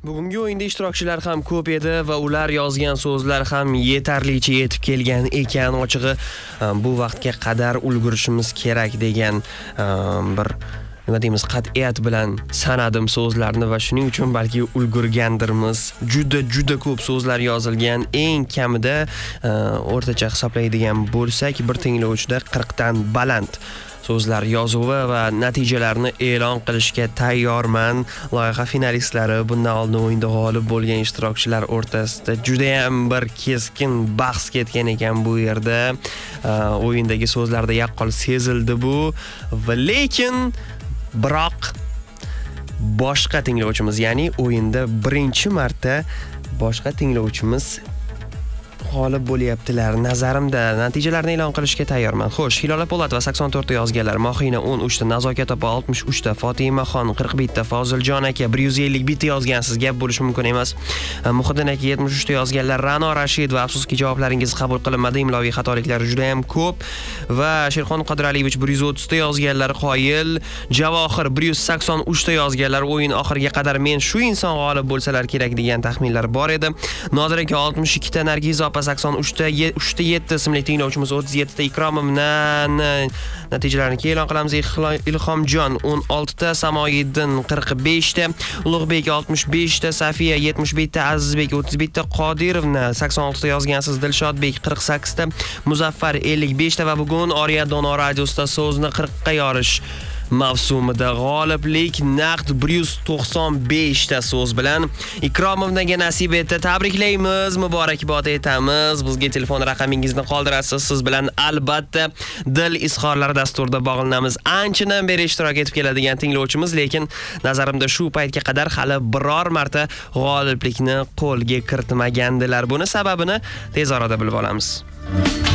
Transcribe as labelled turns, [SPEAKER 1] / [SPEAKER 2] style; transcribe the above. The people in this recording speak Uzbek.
[SPEAKER 1] Bugungi o'yinda ishtirokchilar ham ko'p edi va ular yozgan so'zlar ham yetarlicha yetib kelgan ekan. Ochig'i bu vaqtga qadar ulgurishimiz kerak degan bir nima deymiz, qat'iyat bilan sanadim so'zlarni va shuning uchun balki ulgurgandirmiz. Juda ko'p so'zlar yozilgan. Eng kamida o'rtacha hisoblaydigan bo'lsak, bir tinglovchida 40 dan baland so'zlar yozuvi va natijalarini e'lon qilishga tayyorman. Loyiha finalistlari bundan oldin o'yinda g'olib bo'lgan ishtirokchilar o'rtasida juda ham bir keskin bahs ketgan ekan bu yerda. O'yindagi so'zlarda yaqqol sezildi bu va lekin biroq boshqa tinglovchimiz, ya'ni o'yinda birinchi marta boshqa tinglovchimiz g'olib bo'lyaptilar. Nazarimda natijalarni e'lon qilishga tayyorman. Xo'sh, Hilola Po'latova 84 ta yozganlar, Mohina 13 ta, Nazokat opa 63 ta, Fotimaxon 41 ta, Foziljon aka 151 ta yozgansiz, gap bo'lishi mumkin emas. Muhiddin aka 73 ta yozganlar, Ra'no Rashidova afsuski javoblaringiz qabul qilinmadi, imloviy xatoliklar juda ham ko'p va Sherxon Qodiraliyevich 130 ta yozganlar, Qoyil, Javohir 183 ta yozganlar. O'yin oxiriga qadar men shu inson g'olib bo'lsalar kerak degan taxminlar bor edi. Nodir aka 62 ta, Nargiza opa 83 ta, 7 ismli tinglovchimiz 37 ta, Ikromovdan natijalarni e'lon qilamiz. Ilhomjon 16 ta, Samoyiddin 45 ta, Ulug'bek 65 ta, Safiya 71 ta, Azizbek 31 ta, Qodirovni 86 ta yozgansiz, Dilshodbek 48 ta, Muzaffar 55 ta va bugun Oriya Dono radiosida so'zni 40 ga yorish mavsumida g'oliblik naqd 195 ta so'z bilan Ikromovga nasib etdi. Tabriklaymiz, muborakbod etamiz. Bizga telefon raqamingizni qoldirasiz. Siz bilan albatta dil izhorlari dasturida bog'lanamiz. Anchadan beri ishtirok etib keladigan tinglovchimiz, lekin nazarimda shu paytga qadar hali biror marta g'oliblikni qo'lga kiritmagandilar. Buni sababini tez orada bilib olamiz.